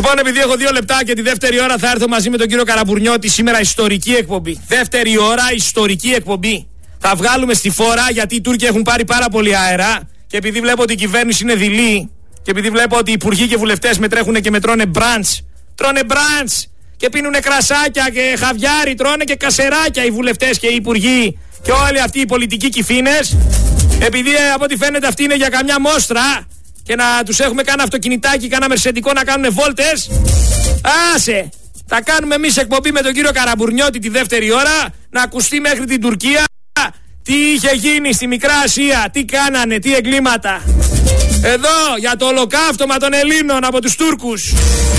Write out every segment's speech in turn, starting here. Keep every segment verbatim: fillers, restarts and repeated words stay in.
Λοιπόν, επειδή έχω δύο λεπτά και τη δεύτερη ώρα θα έρθω μαζί με τον κύριο Καραμπουρνιώτη. Σήμερα ιστορική εκπομπή. Δεύτερη ώρα, ιστορική εκπομπή. Θα βγάλουμε στη φόρα γιατί οι Τούρκοι έχουν πάρει πάρα πολύ αέρα. Και επειδή βλέπω ότι η κυβέρνηση είναι δειλή, και επειδή βλέπω ότι οι υπουργοί και βουλευτές μετρέχουν και μετρώνε μπραντς, τρώνε μπραντς και πίνουνε κρασάκια και χαβιάρι, τρώνε και κασεράκια οι βουλευτές και οι υπουργοί και όλοι αυτοί οι πολιτικοί κυφίνες. Επειδή από ό,τι φαίνεται αυτή είναι για καμιά μόστρα και να τους έχουμε κάνα αυτοκινητάκι, κάνα μερσεντικό να κάνουν βόλτες. Άσε! Θα κάνουμε εμείς εκπομπή με τον κύριο Καραμπουρνιώτη τη δεύτερη ώρα, να ακουστεί μέχρι την Τουρκία τι είχε γίνει στη Μικρά Ασία, τι κάνανε, τι εγκλήματα. Εδώ για το ολοκαύτωμα των Ελλήνων από τους Τούρκους.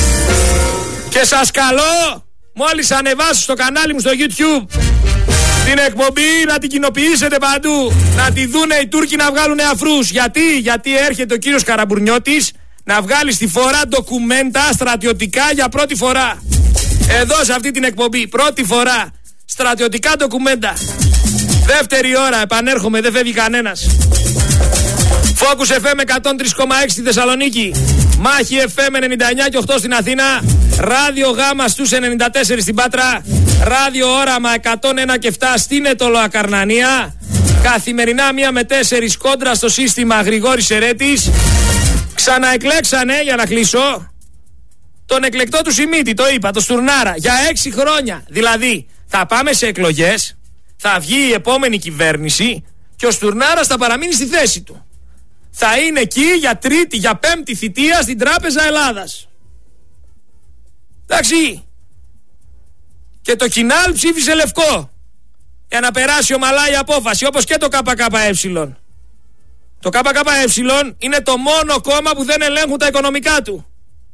Και σας καλώ, μόλις ανεβάσω στο κανάλι μου στο YouTube την εκπομπή, να την κοινοποιήσετε παντού. Να τη δούνε οι Τούρκοι να βγάλουν αφρούς. Γιατί, γιατί έρχεται ο κύριος Καραμπουρνιώτης να βγάλει στη φορά ντοκουμέντα στρατιωτικά για πρώτη φορά. Εδώ σε αυτή την εκπομπή, πρώτη φορά, στρατιωτικά ντοκουμέντα. Δεύτερη ώρα, επανέρχομαι, δεν φεύγει κανένας. Focus εφ εμ εκατόν τρία κόμμα έξι στη Θεσσαλονίκη, Μάχη εφ εμ ενενήντα εννιά κόμμα οκτώ στην Αθήνα, Ράδιο Γάμα στους ενενήντα τέσσερα στην Πάτρα, Ράδιο Όραμα εκατόν ένα και επτά στην Ετωλοακαρνανία. Καθημερινά μία με τέσσερις κόντρα στο σύστημα Γρηγόρης Ερέτης. Ξαναεκλέξανε, για να κλείσω, τον εκλεκτό του Σιμίτη, το είπα, το Στουρνάρα, για έξι χρόνια. Δηλαδή, θα πάμε σε εκλογές, θα βγει η επόμενη κυβέρνηση και ο Στουρνάρας θα παραμείνει στη θέση του. Θα είναι εκεί για τρίτη, για πέμπτη θητεία στην Τράπεζα Ελλάδας. Εντάξει. Και το Κινάλ ψήφισε λευκό για να περάσει ομαλά η απόφαση, όπως και το ΚΚΕ. Το ΚΚΕ είναι το μόνο κόμμα που δεν ελέγχουν τα οικονομικά του.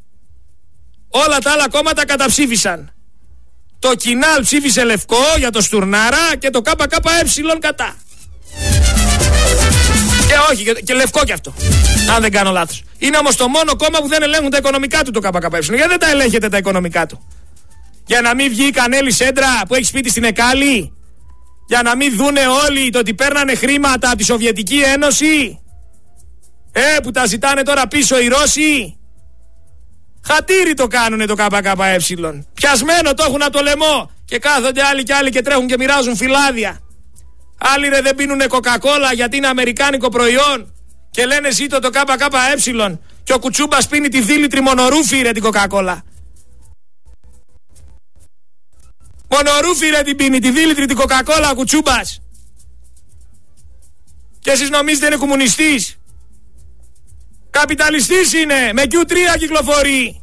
Όλα τα άλλα κόμματα καταψήφισαν. Το Κινάλ ψήφισε λευκό για το Στουρνάρα και το ΚΚΕ κατά. Και όχι, και, και λευκό κι αυτό, αν δεν κάνω λάθος. Είναι όμως το μόνο κόμμα που δεν ελέγχουν τα οικονομικά του το ΚΚΕ. Γιατί δεν τα ελέγχετε τα οικονομικά του? Για να μην βγει η Κανέλη Σέντρα που έχει σπίτι στην Εκάλη? Για να μην δούνε όλοι το ότι παίρνανε χρήματα από τη Σοβιετική Ένωση? Ε, που τα ζητάνε τώρα πίσω οι Ρώσοι. Χατήρι το κάνουνε το ΚΚΕ. Πιασμένο το έχουν από το λαιμό. Και κάθονται άλλοι και άλλοι και τρέχουν και μοιράζουν φυλάδια. Άλλοι ρε δεν πίνουνε κοκακόλα γιατί είναι αμερικάνικο προϊόν και λένε ζήτω το ΚΚΕ. Και ο Κουτσούμπας πίνει τη δίλητρη μονορούφη ρε την κοκακόλα. Μονορούφη ρε την πίνει, τη δίλητρη την κοκακόλα ο Κουτσούμπας. Και εσείς νομίζετε είναι κομμουνιστής? Καπιταλιστής είναι, με κιου τρία κυκλοφορεί.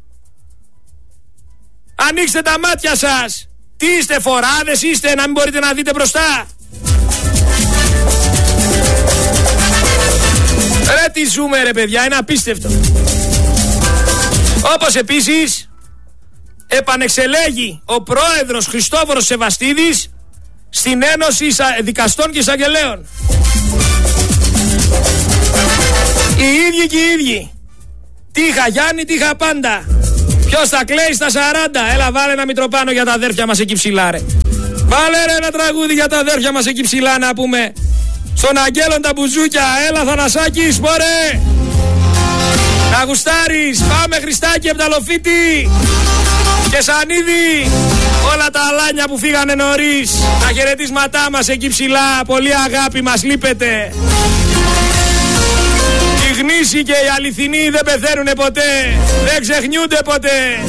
Ανοίξτε τα μάτια σας. Τι είστε, φοράδες είστε, να μην μπορείτε να δείτε μπροστά? Ρε τι ζούμε ρε παιδιά, είναι απίστευτο. Όπως επίσης επανεξελέγει ο πρόεδρος Χριστόφορος Σεβαστίδης στην Ένωση Δικαστών και Εισαγγελέων. Οι ίδιοι και οι ίδιοι. Τι είχα Γιάννη, τι είχα πάντα. Ποιος θα κλαίει στα σαράντα? Έλα βάλε ένα Μητροπάνο για τα αδέρφια μας εκεί ψηλά ρε. Βάλε ρε ένα τραγούδι για τα αδέρφια μας εκεί ψηλά να πούμε. Στον Αγγέλον τα μπουζούκια. Έλα Θανασάκης, μωρέ. Να γουστάρεις. Πάμε Χριστάκη Επταλοφίτη και Σανίδη. Όλα τα αλάνια που φύγανε νωρίς. Τα χαιρετίσματά μας εκεί ψηλά. Πολύ αγάπη μας λείπετε. Οι γνήσιοι και οι αληθινοί δεν πεθαίνουνε ποτέ. Δεν ξεχνιούνται ποτέ.